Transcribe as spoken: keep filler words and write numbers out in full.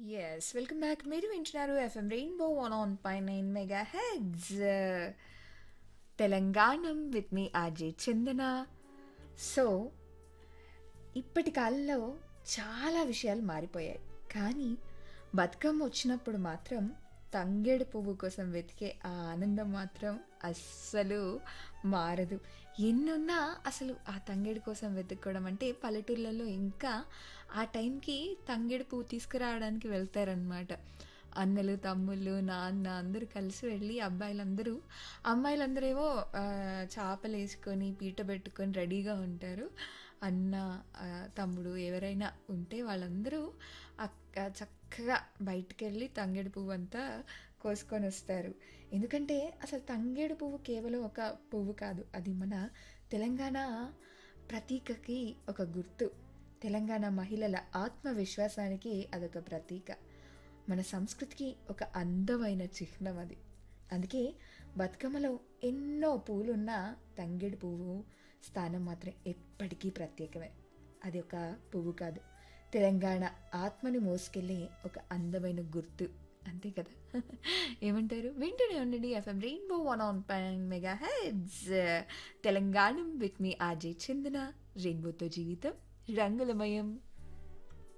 Yes. Welcome back. మీరు వింటున్నారు FM rainbow one on point nine mega heads తెలంగాణం with me RJ Chandana. So ఇప్పటి కాలంలో చాలా విషయాలు మారిపోయాయి. కానీ బతుకమ్మ వచ్చినప్పుడు మాత్రం తంగేడు పువ్వు కోసం వెతికే ఆ ఆనందం మాత్రం అస్సలు మారదు. ఎన్నున్నా అసలు ఆ తంగేడు కోసం వెతుక్కోవడం అంటే పల్లెటూర్లలో ఇంకా ఆ టైంకి తంగేడు పువ్వు తీసుకురావడానికి వెళ్తారనమాట. అన్నలు, తమ్ముళ్ళు, నాన్న అందరూ కలిసి వెళ్ళి అబ్బాయిలందరూ అమ్మాయిలందరేమో ఆహ్, చాపలేసుకొని, పీట పెట్టుకొని రెడీగా ఉంటారు. అన్న, ఆహ్, తమ్ముడు ఎవరైనా ఉంటే వాళ్ళందరూ అక్క చక్కగా బయటికెళ్ళి తంగేడు పువ్వంతా కోసుకొనొస్తారు. ఎందుకంటే అసలు తంగేడు పువ్వు కేవలం ఒక పువ్వు కాదు. అది మన తెలంగాణ ప్రతీకకి ఒక గుర్తు. తెలంగాణ మహిళల ఆత్మవిశ్వాసానికి అదొక ప్రతీక. మన సంస్కృతికి ఒక అందమైన చిహ్నం అది. అందుకే బతుకమ్మలో ఎన్నో పూలున్నా తంగేడు పువ్వు స్థానం మాత్రం ఎప్పటికీ ప్రత్యేకమే. అది ఒక పువ్వు కాదు, తెలంగాణ ఆత్మని మోసుకెళ్ళే ఒక అందమైన గుర్తు. అంతే కదా. ఏమంటారు? వింటూనే ఉండండి FM rainbow one on point mega heads తెలంగాణం with me RJ చందన. రెయిన్బోతో జీవితం రంగులమయం.